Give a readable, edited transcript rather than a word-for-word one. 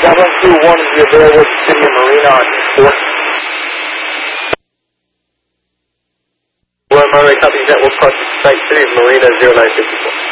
721 is available at City of Marina on 4. Well, Monterey, copy that. We'll cross the site, City of Marina, 0954.